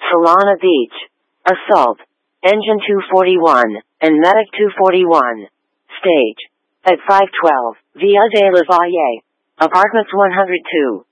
Solana Beach. Assault. Engine 241, and Medic 241. Stage. At 512, Via de la Valle. Apartments 102.